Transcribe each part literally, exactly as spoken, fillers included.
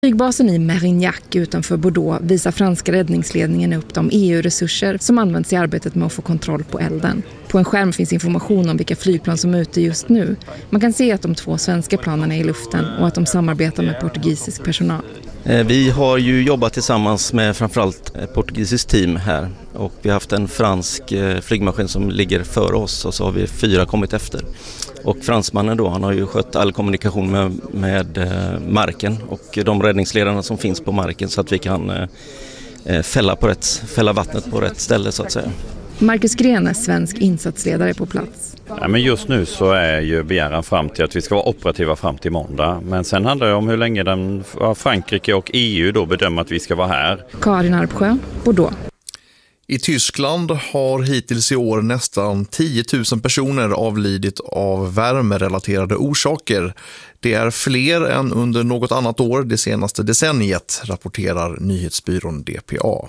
Flygbasen i Mérignac utanför Bordeaux visar franska räddningsledningen upp de E U-resurser som används i arbetet med att få kontroll på elden. På en skärm finns information om vilka flygplan som är ute just nu. Man kan se att de två svenska planen är i luften och att de samarbetar med portugisisk personal. Vi har ju jobbat tillsammans med framförallt ett portugisiskt team här och vi har haft en fransk flygmaskin som ligger före oss och så har vi fyra kommit efter. Och fransmannen då, han har ju skött all kommunikation med, med marken och de räddningsledarna som finns på marken så att vi kan eh, fälla, på rätt, fälla vattnet på rätt ställe så att säga. Marcus Gren är svensk insatsledare på plats. Ja, men just nu så är ju begäran fram till att vi ska vara operativa fram till måndag. Men sen handlar det om hur länge den, Frankrike och E U då bedömer att vi ska vara här. Karin Arpsjö, Bordeaux. I Tyskland har hittills i år nästan tio tusen personer avlidit av värmerelaterade orsaker. Det är fler än under något annat år det senaste decenniet, rapporterar nyhetsbyrån D P A.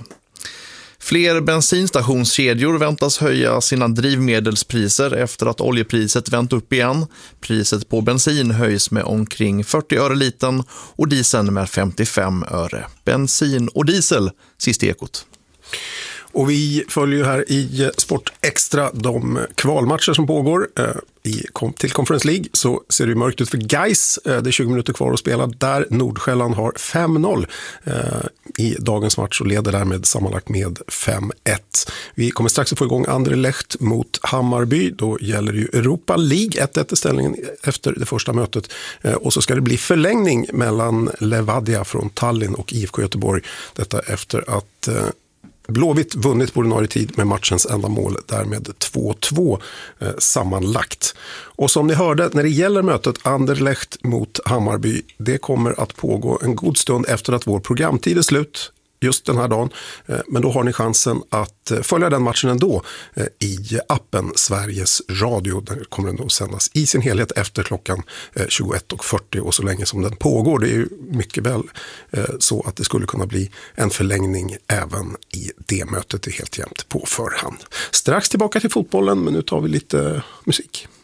Fler bensinstationskedjor väntas höja sina drivmedelspriser efter att oljepriset vänt upp igen. Priset på bensin höjs med omkring fyrtio öre liten och dieseln med femtiofem öre. Bensin och diesel, sist i Ekot. Och vi följer här i Sport Extra de kvalmatcher som pågår. I, till Conference League så ser det mörkt ut för Gais. Det är tjugo minuter kvar att spela där Nordsjälland har fem noll i dagens match och leder därmed sammanlagt med fem ett. Vi kommer strax att få igång Anderlecht mot Hammarby. Då gäller det ju Europa League. ett ett i ställningen efter det första mötet. Och så ska det bli förlängning mellan Levadia från Tallinn och I F K Göteborg. Detta efter att Blåvitt vunnit på ordinarie tid med matchens enda mål, därmed två två eh, sammanlagt. Och som ni hörde, när det gäller mötet Anderlecht mot Hammarby, det kommer att pågå en god stund efter att vår programtid är slut just den här dagen. Eh, men då har ni chansen att eh, följa den matchen ändå eh, i appen Sveriges Radio. Där kommer den då sändas i sin helhet efter klockan eh, tjugoett och fyrtio och så länge som den pågår. Det är ju mycket väl eh, så att det skulle kunna bli en förlängning även i det mötet, är helt jämnt på förhand. Strax tillbaka till fotbollen, men nu tar vi lite musik.